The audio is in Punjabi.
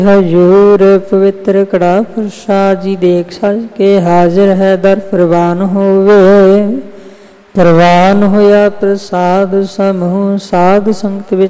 ਹਜੂਰ ਪਵਿੱਤਰ ਕੜਾ ਪ੍ਰਸਾਦ ਜੀ ਦੇਖ ਸਜ ਕੇ ਹਾਜ਼ਰ ਹੈ ਦਰ ਪ੍ਰਵਾਨ ਹੋਵੇ। ਪ੍ਰਵਾਨ ਹੋਇਆ ਪ੍ਰਸਾਦ ਸਮੂਹ ਸਾਧ ਸੰਗਤ ਵਿੱਚ